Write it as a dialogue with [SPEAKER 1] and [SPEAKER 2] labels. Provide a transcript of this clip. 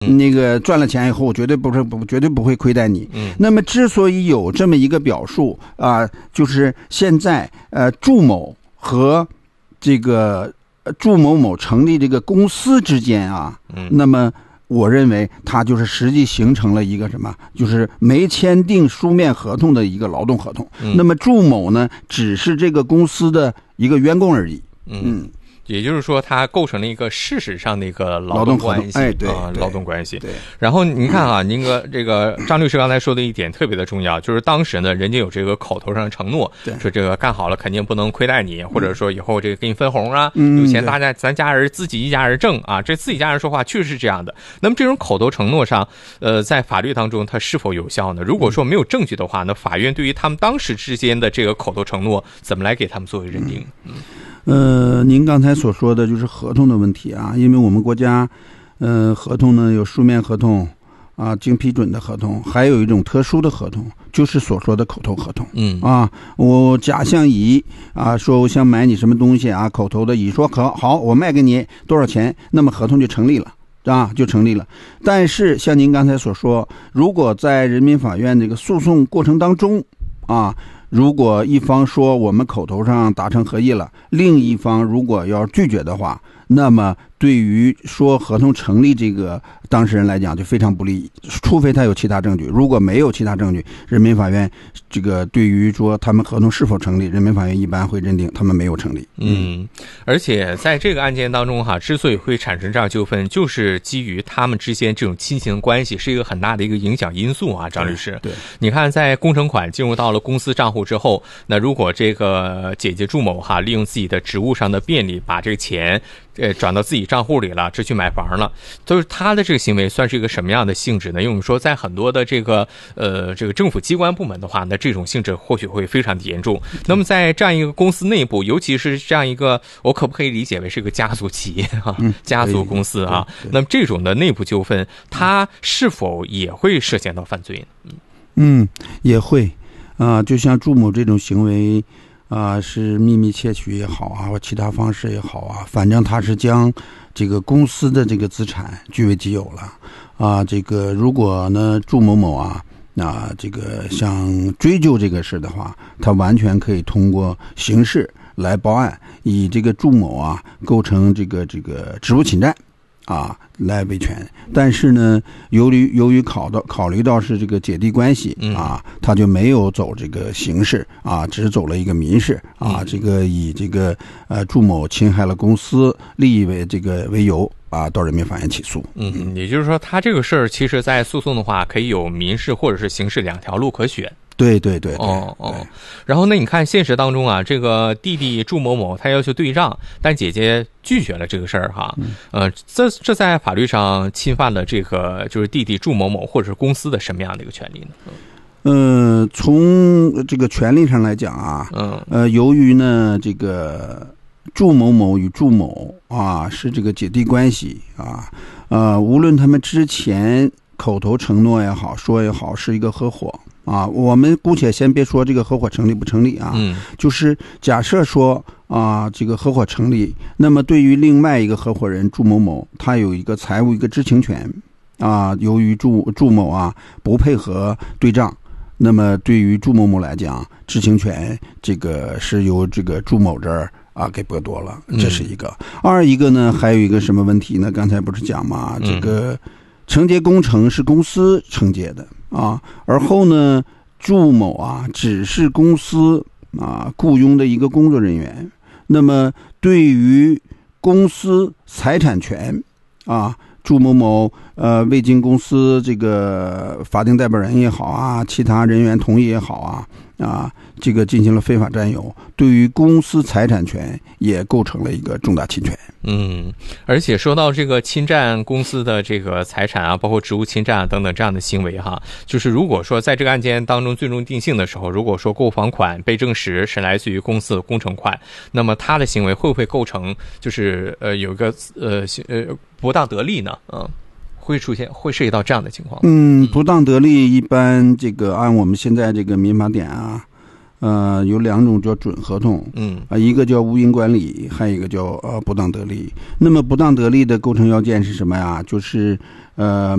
[SPEAKER 1] 那个赚了钱以后，我绝对不会亏待你。那么之所以有这么一个表述啊，就是现在祝某和这个祝某某成立这个公司之间啊，那么我认为它就是实际形成了一个什么，就是没签订书面合同的一个劳动合同。那么祝某呢，只是这个公司的一个员工而已。
[SPEAKER 2] 也就是说，它构成了一个事实上的一个劳动关系，
[SPEAKER 1] 对
[SPEAKER 2] 劳动关系。
[SPEAKER 1] 对。
[SPEAKER 2] 然后您看啊，您这个张律师刚才说的一点特别的重要，就是当时呢，人家有这个口头上的承诺，说这个干好了肯定不能亏待你，或者说以后这个给你分红啊，有钱咱家人自己一家人挣啊，这自己家人说话确实是这样的。那么这种口头承诺上，在法律当中它是否有效呢？如果说没有证据的话，那法院对于他们当时之间的这个口头承诺，怎么来给他们作为认定？
[SPEAKER 1] 您刚才所说的就是合同的问题啊，因为我们国家，合同呢有书面合同啊，经批准的合同，还有一种特殊的合同，就是所说的口头合同。我甲向乙啊说我想买你什么东西啊，口头的，乙说好，我卖给你多少钱，那么合同就成立了。就成立了。但是像您刚才所说，如果在人民法院这个诉讼过程当中啊，如果一方说我们口头上达成合意了，另一方如果要拒绝的话，那么对于说合同成立这个当事人来讲就非常不利，除非他有其他证据。如果没有其他证据，人民法院这个对于说他们合同是否成立，人民法院一般会认定他们没有成立。
[SPEAKER 2] 而且在这个案件当中之所以会产生这样纠纷，就是基于他们之间这种亲情关系是一个很大的一个影响因素啊，张律师。
[SPEAKER 1] 对，
[SPEAKER 2] 你看在工程款进入到了公司账户之后，那如果这个姐姐祝某利用自己的职务上的便利，把这个钱转到自己账户里了，这去买房了，就是他的这个行为算是一个什么样的性质呢？因为我们说在很多的这个政府机关部门的话，那这种性质或许会非常的严重。那么在这样一个公司内部，尤其是这样一个，我可不可以理解为是一个家族企业家族公司啊？那么这种的内部纠纷，它是否也会涉嫌到犯罪
[SPEAKER 1] 呢？也会就像祝某这种行为。是秘密窃取也好或其他方式也好反正他是将这个公司的这个资产据为己有了这个如果呢祝某某这个想追究这个事的话，他完全可以通过刑事来报案，以这个祝某构成这个职务侵占来维权。但是呢，由于考虑到是这个姐弟关系他就没有走这个刑事只走了一个民事这个以这个祝某侵害了公司利益为由到人民法院起诉。
[SPEAKER 2] 也就是说，他这个事儿其实在诉讼的话，可以有民事或者是刑事两条路可选。
[SPEAKER 1] 对。
[SPEAKER 2] 然后呢，你看现实当中这个弟弟祝某某他要求对账，但姐姐拒绝了这个事儿这在法律上侵犯了这个就是弟弟祝某某或者是公司的什么样的一个权利
[SPEAKER 1] 呢？从这个权利上来讲由于呢这个祝某某与祝某是这个姐弟关系无论他们之前口头承诺也好说也好是一个合伙我们姑且先别说这个合伙成立不成立就是假设说这个合伙成立，那么对于另外一个合伙人祝某某，他有一个财务一个知情权由于祝某不配合对账，那么对于祝某某来讲，知情权这个是由这个祝某这儿给剥夺了，这是一个。二一个呢，还有一个什么问题呢？刚才不是讲嘛，这个承接工程是公司承接的而后呢，祝某只是公司雇佣的一个工作人员，那么对于公司财产权祝某某未经公司这个法定代表人也好其他人员同意也好这个进行了非法占有，对于公司财产权也构成了一个重大侵权。
[SPEAKER 2] 而且说到这个侵占公司的这个财产包括职务侵占等等这样的行为就是如果说在这个案件当中最终定性的时候，如果说购房款被证实是来自于公司的工程款，那么他的行为会不会构成就是有一个不当得利呢？会涉及到这样的情况。
[SPEAKER 1] 不当得利一般这个按我们现在这个民法典有2种叫准合同，一个叫无因管理，还有一个叫不当得利。那么不当得利的构成要件是什么呀？就是